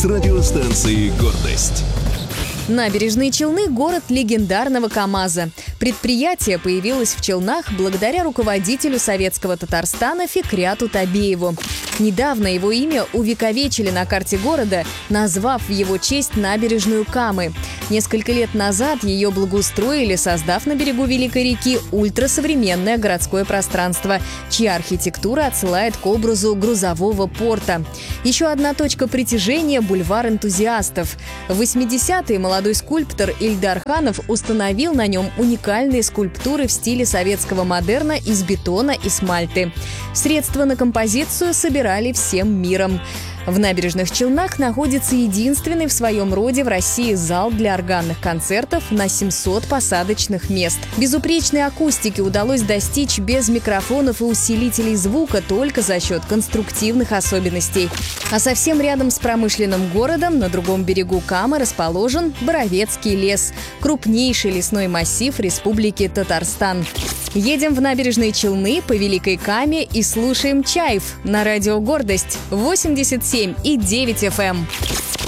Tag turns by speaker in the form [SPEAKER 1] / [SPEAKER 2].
[SPEAKER 1] с радиостанцией «Гордость».
[SPEAKER 2] Набережные Челны – город легендарного КАМАЗа. Предприятие появилось в Челнах благодаря руководителю советского Татарстана Фикряту Табееву. Недавно его имя увековечили на карте города, назвав в его честь набережную Камы. Несколько лет назад ее благоустроили, создав на берегу Великой реки ультрасовременное городское пространство, чья архитектура отсылает к образу грузового порта. Еще одна точка притяжения – бульвар энтузиастов. В 80-е молодой скульптор Ильдар Ханов установил на нем уникальные скульптуры в стиле советского модерна из бетона и смальты. Средства на композицию собирали всем миром. В Набережных Челнах находится единственный в своем роде в России зал для органных концертов на 700 посадочных мест. Безупречной акустики удалось достичь без микрофонов и усилителей звука только за счет конструктивных особенностей. А совсем рядом с промышленным городом, на другом берегу Камы, расположен Боровецкий лес – крупнейший лесной массив Республики Татарстан. Едем в Набережные Челны по Великой Каме и слушаем «Чайф» на радио «Гордость» 87,9 FM.